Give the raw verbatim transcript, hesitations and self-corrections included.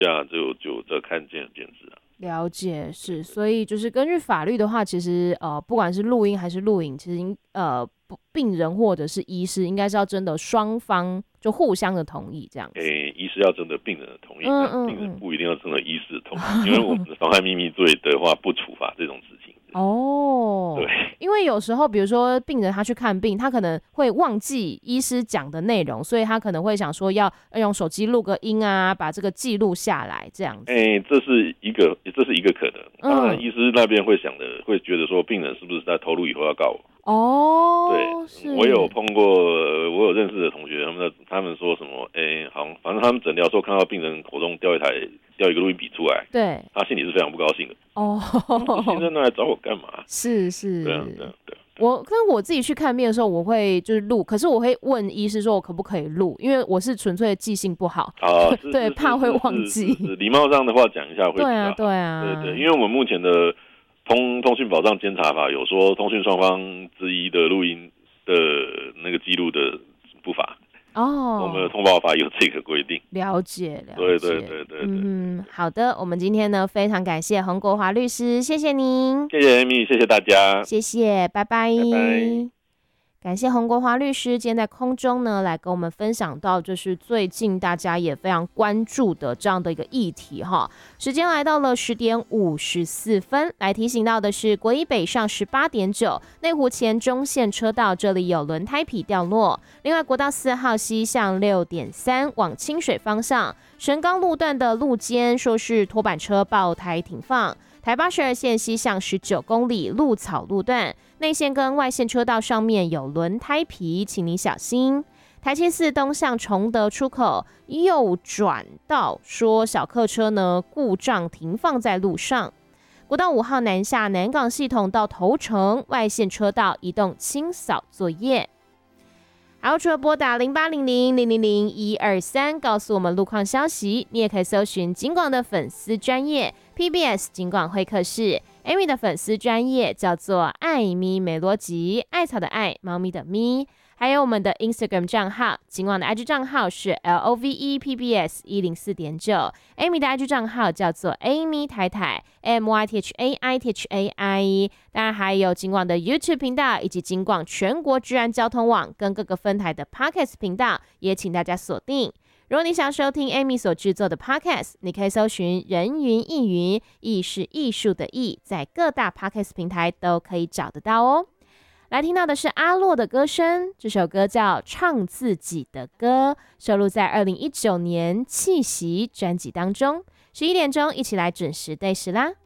对啊，就就这看见仁见智啊。 了解，是，所以就是根据法律的话，其实呃，不管是录音还是录影，其实呃，病人或者是医师应该是要征得双方就互相的同意这样子。 诶、欸，医师要征得病人的同意， 嗯但病人不一定要征得医师的同意，嗯嗯因为我们的妨害秘密罪的话不处罚这种事情。 哦， 对， 因为有时候比如说病人他去看病，他可能会忘记医师讲的内容，所以他可能会想说要用手机录个音啊，把这个记录下来这样子。 哎、欸，这是一个这是一个可能。当然，医师那边会想的，会觉得说病人是不是在透露以后要告我。 哦， 对，我有碰过，我有认识的同学，他们的他们说什么，哎、欸，好，反正他们诊疗的时候看到病人口中掉一台掉一个录音笔出来， 对， 他心里是非常不高兴的。 哦， 先生来找我干嘛？ 是是， 对啊对啊对啊。 我跟我自己去看病的时候，我会就是录，可是我会问医师说我可不可以录，因为我是纯粹记性不好啊， 对，怕会忘记。 礼貌上的话讲一下会比较好。 对啊，对啊， 对对，因为我们目前的通通讯保障监察法有说，通讯双方之一的录音的那个记录的不法。哦，我们的通报法有这个规定。 了解，了解。 对对对对对。 嗯，好的，我们今天呢非常感谢洪国华律师，谢谢您。 谢谢 Amy， 谢谢大家。 谢谢，拜拜。 拜拜。 感谢洪国华律师今天在空中呢来跟我们分享到，就是最近大家也非常关注的这样的一个议题哈。时间来到了十点五十四分，来提醒到的是国一北上十八点九，内湖前中线车道这里有轮胎皮掉落。另外国道四号西向六点三往清水方向，神冈路段的路肩说是拖板车爆胎停放。台八十二线西向十九公里鹿草路段，内线跟外线车道上面有轮胎皮，请您小心。台七四东向崇德出口右转道，说小客车呢故障停放在路上。国道五号南下南港系统到头城外线车道移动清扫作业。还有除了拨打零八零零零零零一二三告诉我们路况消息，你也可以搜寻警广的粉丝专页 P B S 警广会客室 Amy 的粉丝专页叫做艾咪美逻辑，艾草的艾，猫咪的咪。还有我们的 Instagram 账号，警广的 I G 账号是 L O V E P B S 一零四点九， Amy 的 I G 账号叫做 Amy 台台 M Y T H A I T H A I。 当然还有警广的 YouTube 频道以及警广全国治安交通网跟各个分台的 Podcast 频道，也请大家锁定。如果你想收听 Amy 所制作的 Podcast， 你可以搜寻人云亦云，亦是艺术的艺，在各大 Podcast 平台都可以找得到哦。来听到的是阿洛的歌声，这首歌叫《唱自己的歌》，收录在二零一九年《气息》专辑当中。十一点钟，一起来准时对时啦。